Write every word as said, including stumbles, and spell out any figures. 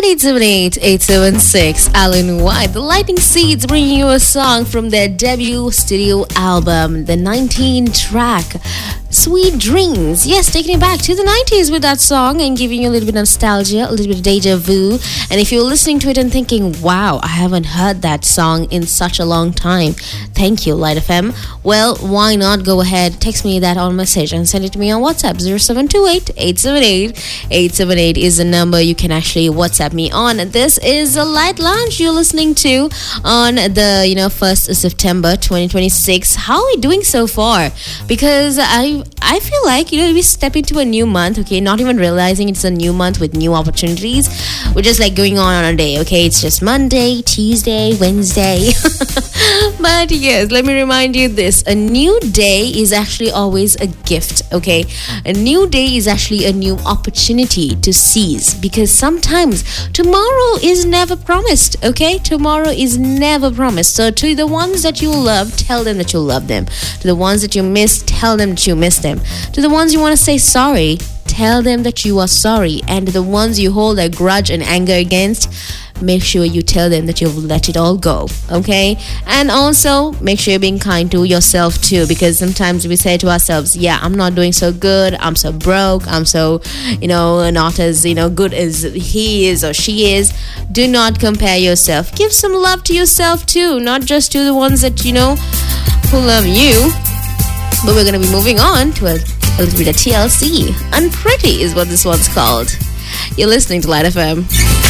eight seven eight, eight seven six. Alan White, The Lightning Seeds, bringing you a song from their debut studio album, the nineteen track Sweet Dreams. Yes, taking it back to the nineties with that song and giving you a little bit of nostalgia, a little bit of deja vu. And if you're listening to it and thinking, wow, I haven't heard that song in such a long time, thank you, Light F M. Well, why not go ahead, text me that on message and send it to me on WhatsApp. zero seven two eight, eight seven eight, eight seven eight is the number you can actually WhatsApp me on. This is a Light Lounge you're listening to on the, you know, first of September twenty twenty-six. How are we doing so far? Because I I feel like, you know, we step into a new month, okay, not even realizing it's a new month with new opportunities. We're just like going on on a day, okay? It's just Monday, Tuesday, Wednesday. But yes, let me remind you this. A new day is actually always a gift, okay? A new day is actually a new opportunity to seize, because sometimes tomorrow is never promised, okay? Tomorrow is never promised. So to the ones that you love, tell them that you love them. To the ones that you miss, tell them that you miss them. To the ones you want to say sorry, tell them that you are sorry. And the ones you hold a grudge and anger against, make sure you tell them that you've let it all go, okay? And also make sure you're being kind to yourself too, because sometimes we say to ourselves, yeah, I'm not doing so good, I'm so broke, I'm so, you know, not as, you know, good as he is or she is. Do not compare yourself. Give some love to yourself too, not just to the ones that, you know, who love you. But we're going to be moving on to a, a little bit of T L C. Unpretty is what this one's called. You're listening to Light F M.